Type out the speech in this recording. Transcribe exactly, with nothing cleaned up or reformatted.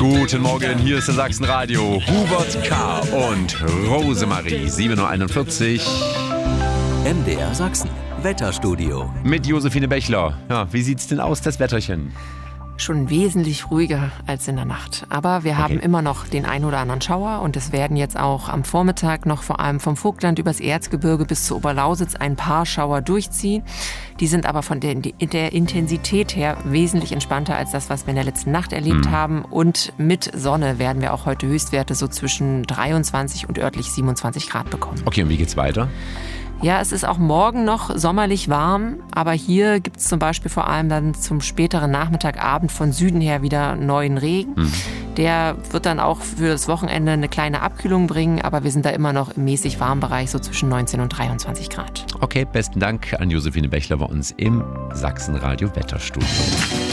Guten Morgen, hier ist der Sachsenradio. Hubert K. und Rosemarie, sieben Uhr einundvierzig. M D R Sachsen, Wetterstudio. Mit Josephine Bechler. Ja, wie sieht's denn aus, das Wetterchen? Schon wesentlich ruhiger als in der Nacht. Aber wir okay. haben immer noch den ein oder anderen Schauer und es werden jetzt auch am Vormittag noch vor allem vom Vogtland übers Erzgebirge bis zur Oberlausitz ein paar Schauer durchziehen. Die sind aber von der, der Intensität her wesentlich entspannter als das, was wir in der letzten Nacht erlebt mhm. haben. Und mit Sonne werden wir auch heute Höchstwerte so zwischen dreiundzwanzig und örtlich siebenundzwanzig Grad bekommen. Okay, und wie geht's weiter? Ja, es ist auch morgen noch sommerlich warm, aber hier gibt es zum Beispiel vor allem dann zum späteren Nachmittag, Abend von Süden her wieder neuen Regen. Mhm. Der wird dann auch für das Wochenende eine kleine Abkühlung bringen, aber wir sind da immer noch im mäßig warmen Bereich, so zwischen neunzehn und dreiundzwanzig Grad. Okay, besten Dank an Josephine Bechler bei uns im Sachsenradio Wetterstudio.